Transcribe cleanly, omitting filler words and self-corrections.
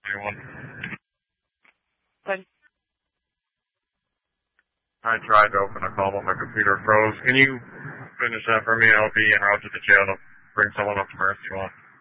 Anyone? But I tried to open a call, but my computer froze. Can you finish that for me? I'll be en route to the jail to bring someone up to Mercy.